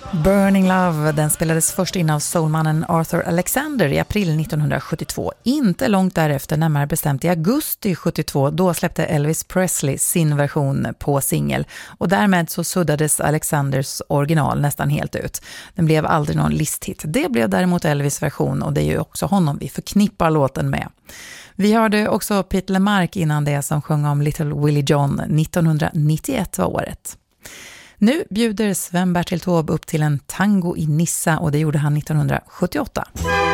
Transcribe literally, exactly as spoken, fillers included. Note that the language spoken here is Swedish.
Burning Love, den spelades först in av soulmannen Arthur Alexander i april nittonhundrasjuttiotvå. Inte långt därefter, närmare bestämt i augusti sjuttiotvå, då släppte Elvis Presley sin version på singel. Och därmed så suddades Alexanders original nästan helt ut. Den blev aldrig någon listhit. Det blev däremot Elvis version, och det är ju också honom vi förknippar låten med. Vi hörde också Pete LeMarc innan det, som sjöng om Little Willie John. nittonhundranittioett var året. Nu bjuder Sven-Bertil Taube upp till en tango i Nissa, och det gjorde han nittonhundrasjuttioåtta.